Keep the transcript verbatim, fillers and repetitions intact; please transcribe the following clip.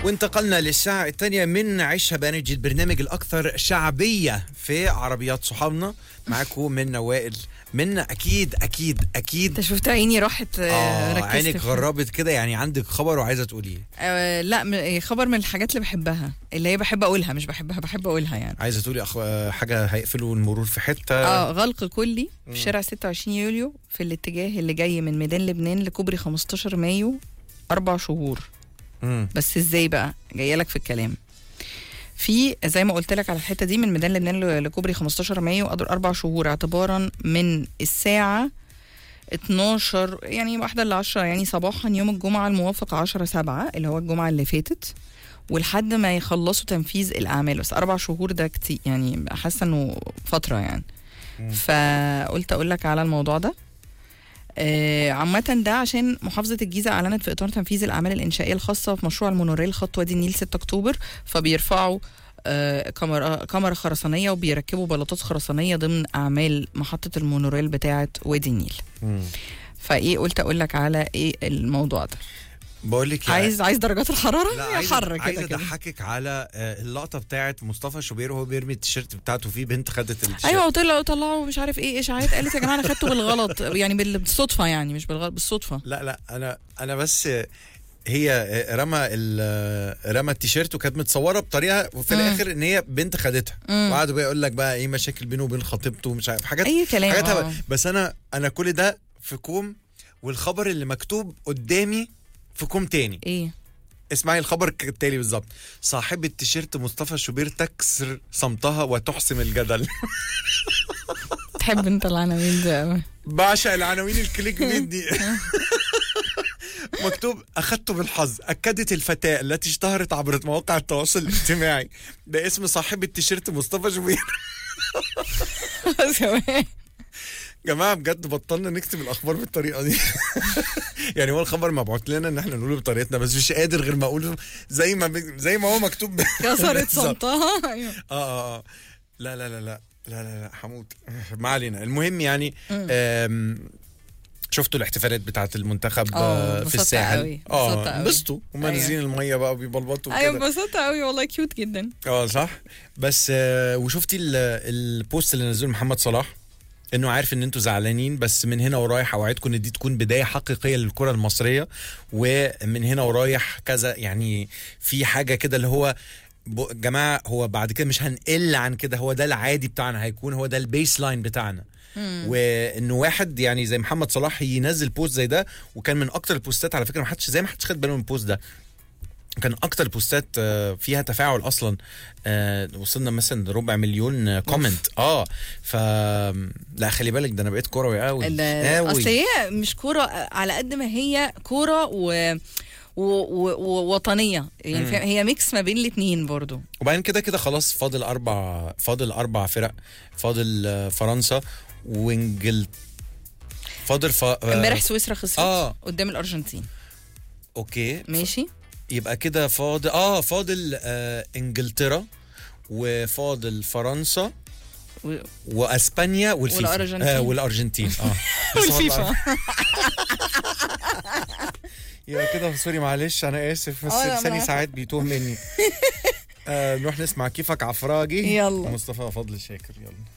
وانتقلنا للساعة الثانية من عيشها بانرجي، البرنامج الأكثر شعبية في عربيات صحابنا. معاكم من وائل. من أكيد أكيد أكيد انت شفت عيني راحت. آه ركزت عينك في- غربت كده، يعني عندك خبر وعايزة تقوليه. آه لا م- خبر من الحاجات اللي بحبها، اللي هي بحب اقولها، مش بحبها بحب اقولها يعني. عايزة تقولي أخ... آه، حاجة هيقفلوا المرور في حتة. اه غلق كلي مم. في شارع ستة وعشرين يوليو في الاتجاه اللي جاي من ميدان لبنان لكوبري خمستاشر مايو أربع شهور. مم. بس ازاي بقى؟ جايه لك في الكلام. في زي ما قلت لك على الحته دي من ميدان لبنان ل- لكوبري خمستاشر مايو قدر اربع شهور اعتبارا من الساعه اتناشر يعني واحدة ل عشرة يعني صباحا يوم الجمعه الموافق عشرة سبعة اللي هو الجمعه اللي فاتت، ولحد ما يخلصوا تنفيذ الاعمال. بس اربع شهور ده كتير يعني، حاسه انه فتره يعني. مم. فقلت اقول لك على الموضوع ده. آه، عامة ده عشان محافظة الجيزة أعلنت في إطار تنفيذ الأعمال الإنشائية الخاصة في مشروع المونوريل خط وادي النيل ستة أكتوبر، فبيرفعوا آه، كاميرا كاميرا خرسانية وبيركبوا بلاطات خرسانية ضمن أعمال محطة المونوريل بتاعة وادي النيل. مم. فإيه قلت أقول لك على إيه الموضوع ده. بقول لك عايز عايز درجات الحرارة لا، يا عايز حر عايز كده كده. اضحكك على آه، اللقطه بتاعت مصطفى شوبير وهو بيرمي التيشيرت بتاعته فيه بنت خدت التيشيرت. ايوه وطلعوا طلعوا مش عارف ايه اشاعات، قالت يا جماعه انا خدته بالغلط يعني بال- بالصدفه يعني مش بالغلط بالصدفه. لا لا انا انا بس هي رمى ال- رمى التيشيرت وكانت متصوره بطريقه، وفي مم. الاخر ان هي بنت خدتها. مم. وقعدوا بقى يقول لك بقى ايه مشاكل بينه وبين خطيبته ومش عارف حاجات اي كلام. حاجات هبل. آه. بس انا انا كل ده في كوم، والخبر اللي مكتوب قدامي في كوم تاني. ايه اسمعي الخبر كالتالي بالظبط: صاحبة التيشيرت مصطفى شوبير تكسر صمتها وتحسم الجدل. تحب انت العناوين دي قوي. بعشق العناوين الكليك بيت دي. مكتوب: أخذت بالحظ، أكدت الفتاة التي اشتهرت عبر مواقع التواصل الاجتماعي. ده اسم صاحب التيشيرت مصطفى شوبير. جماعة بجد بطلنا نكتب الأخبار بالطريقة دي. يعني هو الخبر مبعوت لنا إن احنا نقوله بطريقتنا، بس مش قادر غير ما أقوله زي ما زي ما هو مكتوب. كسرت بالظبط. صمتها. ايوه اه اه لا لا لا لا لا لا لا حمود. ما علينا. المهم يعني آم، شفتوا الاحتفالات بتاعت المنتخب آه، آه، في انبسطت الساحل. قوي، انبسطت اه قوي. انبسطوا هم أيوة. نازلين الميه بقى بيبلبطوا ايوه وكده. انبسطت قوي والله، كيوت جدا. اه صح. بس آه، وشفتي ال- البوست اللي نزله محمد صلاح، انه عارف ان انتوا زعلانين، بس من هنا ورايح اوعدكم ان دي تكون بدايه حقيقيه للكره المصريه، ومن هنا ورايح كذا. يعني في حاجه كده اللي هو ب- جماعه، هو بعد كده مش هنقل عن كده، هو ده العادي بتاعنا، هيكون هو ده البيس لاين بتاعنا. وانه واحد يعني زي محمد صلاح ينزل بوست زي ده، وكان من اكتر البوستات على فكره، ما حدش زي ما حدش خد باله من البوست ده، كان اكتر البوستات آه، فيها تفاعل اصلا. آه، وصلنا مثلا ربع مليون آه، كومنت. اه ف لا خلي بالك، ده انا بقيت كروي قوي ال- اصل هي مش كوره على قد ما هي كوره و و- و- ووطنيه يعني، مم. فاهم؟ هي ميكس ما بين الاثنين برضو. وبعدين كده كده خلاص فاضل اربع فاضل اربع فرق. فاضل آه، فرنسا وانجل فاضل ف... آه، امبارح سويسرا خسرت آه. قدام الارجنتين. اوكي. ماشي. يبقى كده فاضل اه فاضل آه انجلترا، وفاضل فرنسا و- واسبانيا والفيفا. والأرجنتين. آه والارجنتين اه والفيفا. يبقى كده سوري معلش انا اسف، بس آه، لا، لساني أنا ساعات بيتوه مني. آه نروح نسمع كيفك عفراجي. يلا. مصطفى فضل شاكر. يلا.